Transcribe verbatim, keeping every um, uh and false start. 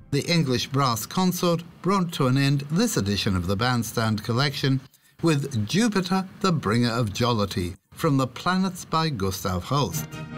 The English Brass Consort brought to an end this edition of the Bandstand Collection with Jupiter, the Bringer of Jollity, from The Planets by Gustav Holst.